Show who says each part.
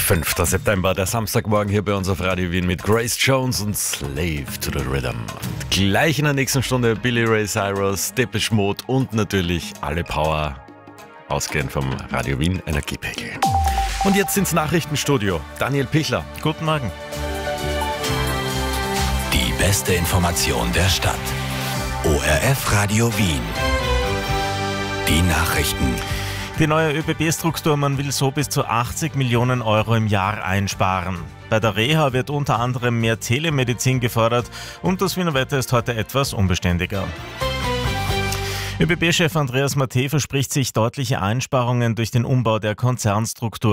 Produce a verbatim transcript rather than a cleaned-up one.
Speaker 1: fünfter September, der Samstagmorgen hier bei uns auf Radio Wien mit Grace Jones und Slave to the Rhythm. Und gleich in der nächsten Stunde Billy Ray Cyrus, Depeche Mode und natürlich alle Power, ausgehend vom Radio Wien Energiepegel. Und jetzt ins Nachrichtenstudio. Daniel Pichler.
Speaker 2: Guten Morgen.
Speaker 3: Die beste Information der Stadt. O R F Radio Wien. Die Nachrichten.
Speaker 2: Die neue Ö B B-Struktur, man will so bis zu achtzig Millionen Euro im Jahr einsparen. Bei der Reha wird unter anderem mehr Telemedizin gefordert und das Wiener Wetter ist heute etwas unbeständiger. Ö B B-Chef Andreas Mattei verspricht sich deutliche Einsparungen durch den Umbau der Konzernstruktur.